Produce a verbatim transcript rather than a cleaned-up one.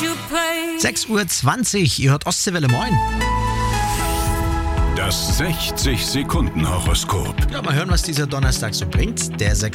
sechs Uhr zwanzig, ihr hört Ostseewelle, moin. Das sechzig Sekunden Horoskop. Ja, mal hören, was dieser Donnerstag so bringt. Der